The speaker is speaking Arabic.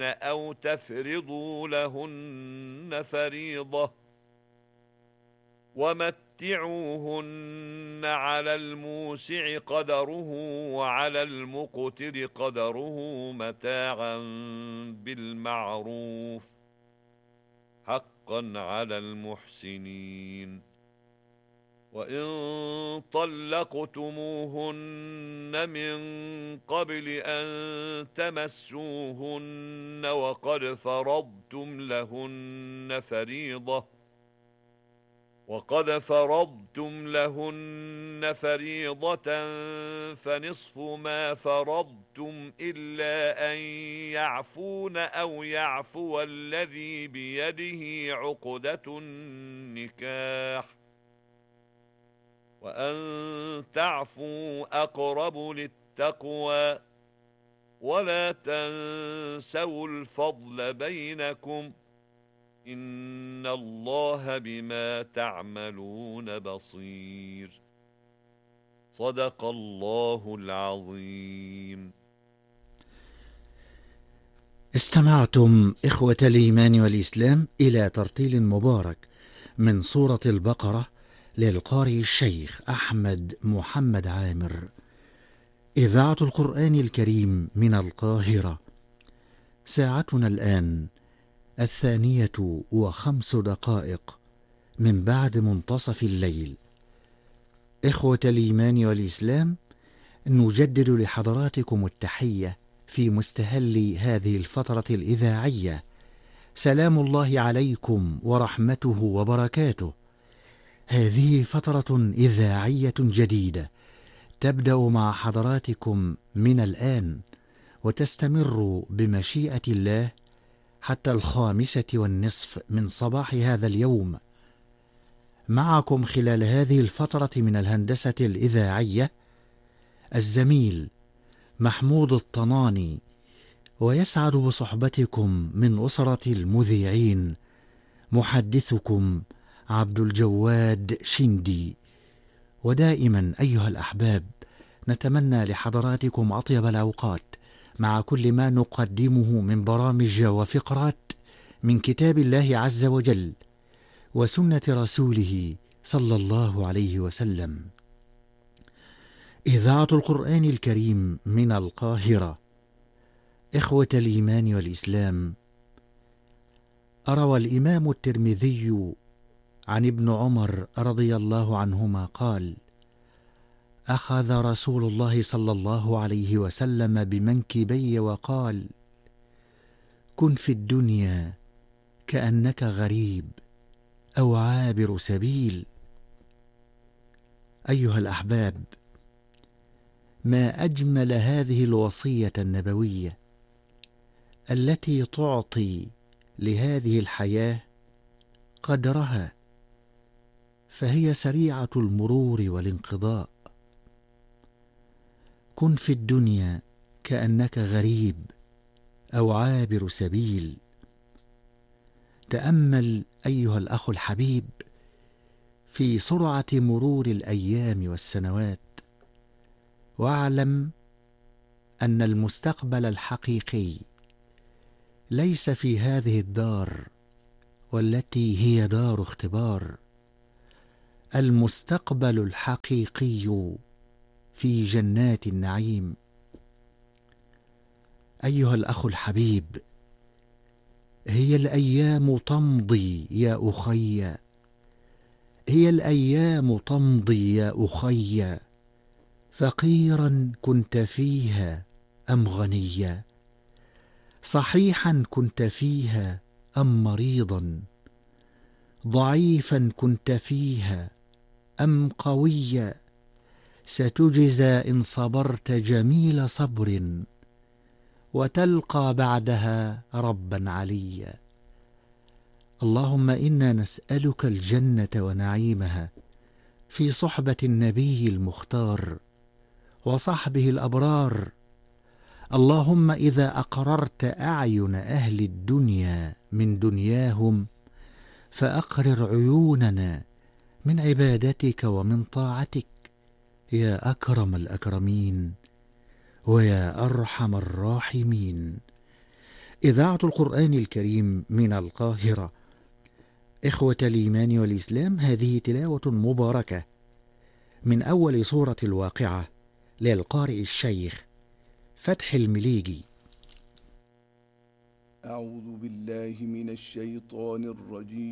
أو تفرضوا لهن فريضة ومتعوهن على الموسع قدره وعلى المقتر قدره متاعا بالمعروف حقا على المحسنين. وإن طلقتموهن من قبل أن تمسوهن وقد فرضتم لهن فريضة فنصف ما فرضتم إلا أن يعفون أو يعفو الذي بيده عقدة النكاح وأن تعفوا أقرب للتقوى ولا تنسوا الفضل بينكم إن الله بما تعملون بصير. صدق الله العظيم. استمعتم إخوة الإيمان والإسلام إلى ترتيل مبارك من سورة البقرة للقارئ الشيخ أحمد محمد عامر. إذاعة القرآن الكريم من القاهرة. ساعتنا الآن 2:05 من بعد منتصف الليل. إخوة الإيمان والإسلام، نجدد لحضراتكم التحية في مستهل هذه الفترة الإذاعية. سلام الله عليكم ورحمته وبركاته. هذه فترة إذاعية جديدة تبدأ مع حضراتكم من الآن وتستمر بمشيئة الله حتى 5:15 من صباح هذا اليوم. معكم خلال هذه الفترة من الهندسة الإذاعية الزميل محمود الطناني، ويسعد بصحبتكم من أسرة المذيعين محدثكم عبد الجواد شندي. ودائما أيها الأحباب نتمنى لحضراتكم أطيب الأوقات مع كل ما نقدمه من برامج وفقرات من كتاب الله عز وجل وسنة رسوله صلى الله عليه وسلم. إذاعة القرآن الكريم من القاهرة. إخوة الإيمان والإسلام، روى الإمام الترمذي عن ابن عمر رضي الله عنهما قال: أخذ رسول الله صلى الله عليه وسلم بمنكبي وقال: كن في الدنيا كأنك غريب أو عابر سبيل. أيها الأحباب، ما أجمل هذه الوصية النبوية التي تعطي لهذه الحياة قدرها، فهي سريعة المرور والانقضاء. كن في الدنيا كأنك غريب أو عابر سبيل. تأمل أيها الأخ الحبيب في سرعة مرور الأيام والسنوات، واعلم أن المستقبل الحقيقي ليس في هذه الدار والتي هي دار اختبار. المستقبل الحقيقي في جنات النعيم. أيها الأخ الحبيب، هي الأيام تمضي يا أخي، هي الأيام تمضي يا أخي، فقيرا كنت فيها أم غنيا، صحيحا كنت فيها أم مريضا، ضعيفا كنت فيها أم قويا، ستجزى إن صبرت جميل صبر، وتلقى بعدها ربا عليا. اللهم إنا نسألك الجنة ونعيمها في صحبة النبي المختار وصحبه الأبرار. اللهم إذا أقررت أعين أهل الدنيا من دنياهم فأقرر عيوننا من عبادتك ومن طاعتك يا أكرم الأكرمين ويا أرحم الراحمين. إذاعة القرآن الكريم من القاهرة. إخوة الإيمان والإسلام، هذه تلاوة مباركة من أول سورة الواقعة للقارئ الشيخ فتحي المليجي. أعوذ بالله من الشيطان الرجيم.